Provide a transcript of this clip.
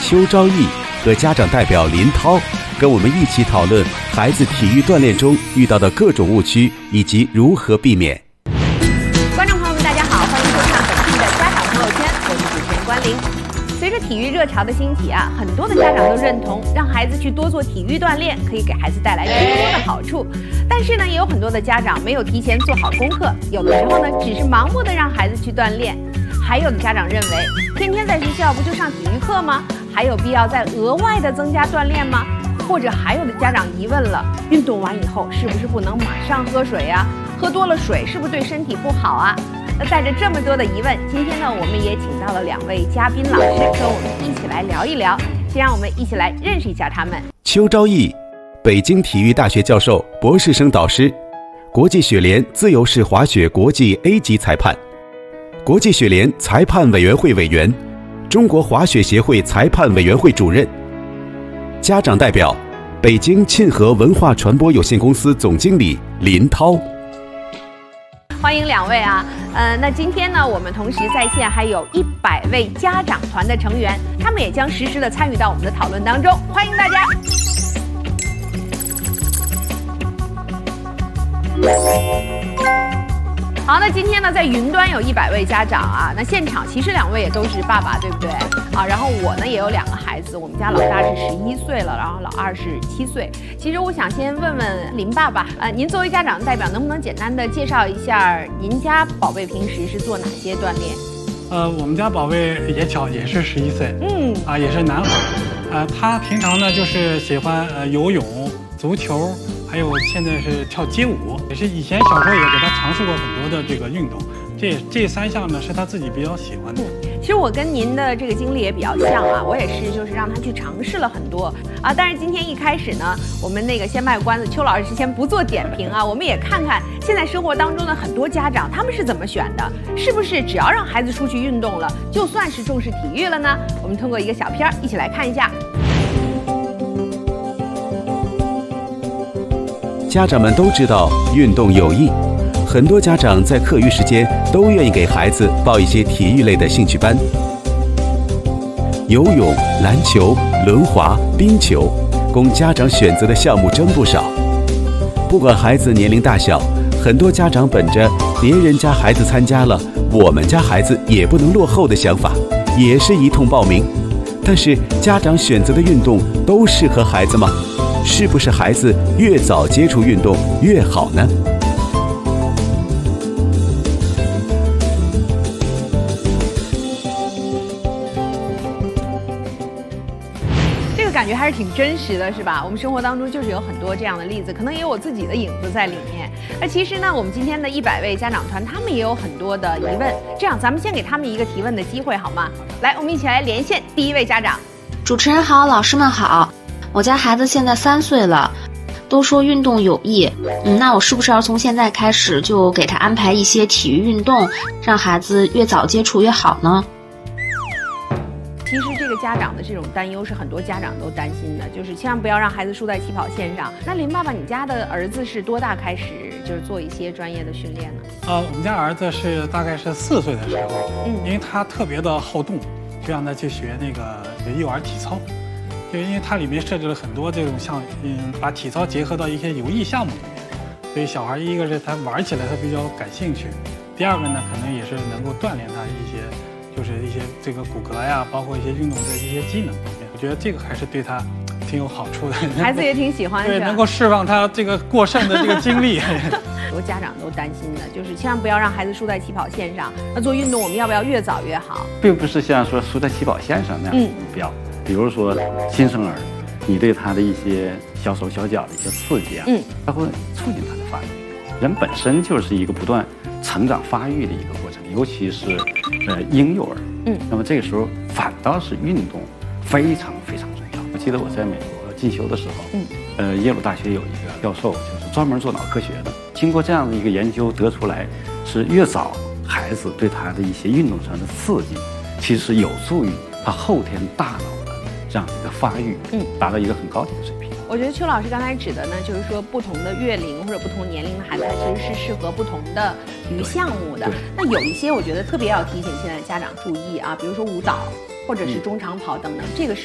邱昭义和家长代表林涛，跟我们一起讨论孩子体育锻炼中遇到的各种误区以及如何避免。 观众朋友们，大家好，欢迎收看本期的家长朋友圈，我是主持人关玲。随着体育热潮的兴起啊，很多的家长都认同让孩子去多做体育锻炼，可以给孩子带来更多的好处。但是呢，也有很多的家长没有提前做好功课，有的时候呢，只是盲目的让孩子去锻炼。还有的家长认为，天天在学校不就上体育课吗？还有必要再额外的增加锻炼吗？或者还有的家长疑问了，运动完以后是不是不能马上喝水啊？喝多了水是不是对身体不好啊？那带着这么多的疑问，今天呢，我们也请到了2位嘉宾老师，跟我们一起来聊一聊。先让我们一起来认识一下他们。 邱昭义，北京体育大学教授、博士生导师，国际雪联自由式滑雪国际 A 级裁判，国际雪联裁判委员会委员，中国滑雪协会裁判委员会主任。家长代表，北京沁河文化传播有限公司总经理林涛。 欢迎2位啊，那今天呢，我们同时在线还有100位家长团的成员，他们也将实时的参与到我们的讨论当中，欢迎大家。好，那今天呢，在云端有100位家长啊，那现场其实2位也都是爸爸，对不对？啊，然后我呢也有2个孩子，我们家老大是11岁了，然后老二是7岁。其实我想先问问林爸爸，您作为家长代表，能不能简单的介绍一下您家宝贝平时是做哪些锻炼？ 我们家宝贝也巧，也是11岁，也是男孩，他平常呢就是喜欢游泳、足球。还有现在是跳街舞，也是以前小时候也给他尝试过很多的这个运动，这3项呢是他自己比较喜欢的。 其实我跟您的这个经历也比较像啊，我也是就是让他去尝试了很多啊。但是今天一开始呢，我们那个先卖关子，邱老师先不做点评啊，我们也看看现在生活当中的很多家长他们是怎么选的，是不是只要让孩子出去运动了，就算是重视体育了呢？我们通过一个小片一起来看一下。 家长们都知道运动有益，很多家长在课余时间都愿意给孩子报一些体育类的兴趣班。游泳、篮球、轮滑、冰球，供家长选择的项目真不少。不管孩子年龄大小，很多家长本着别人家孩子参加了，我们家孩子也不能落后的想法，也是一通报名。但是家长选择的运动都适合孩子吗？是不是孩子越早接触运动越好呢？ 这个感觉还是挺真实的，是吧？我们生活当中就是有很多这样的例子，可能也有我自己的影子在里面。那其实呢，我们今天的100位家长团，他们也有很多的疑问。这样，咱们先给他们一个提问的机会，好吗？来，我们一起来连线第1位家长。 主持人好，老师们好。我家孩子现在3岁了，都说运动有益，那我是不是要从现在开始就给他安排一些体育运动，让孩子越早接触越好呢？ 其实这个家长的这种担忧是很多家长都担心的，就是千万不要让孩子输在起跑线上。那林爸爸，你家的儿子是多大开始就是做一些专业的训练呢？ 我们家儿子是大概是4岁的时候，因为他特别的好动，就让他去学那个幼儿体操。就因为它里面设置了很多这种像把体操结合到一些有益项目里面，所以小孩一个是他玩起来他比较感兴趣，第二个呢可能也是能够锻炼他一些就是一些这个骨骼呀，包括一些运动的一些机能方面，我觉得这个还是对他挺有好处的。 孩子也挺喜欢， 对，能够释放他这个过剩的这个精力。 很多家长都担心的，就是千万不要让孩子输在起跑线上。那做运动我们要不要越早越好？ 并不是像说输在起跑线上那样的目标。比如说新生儿，你对他的一些小手小脚的一些刺激啊，它会促进他的发育。人本身就是一个不断成长发育的一个过程，尤其是婴幼儿，那么这个时候反倒是运动非常非常重要。我记得我在美国进修的时候，耶鲁大学有一个教授就是专门做脑科学的，经过这样的一个研究得出来，是越早孩子对他的一些运动上的刺激，其实有助于他后天大脑的这样的一个发育，达到一个很高的一个水平。 我觉得邱老师刚才指的呢，就是说不同的月龄或者不同年龄的孩子，他其实是适合不同的体育项目的。那有一些我觉得特别要提醒现在家长注意啊，比如说舞蹈或者是中长跑等等，这个是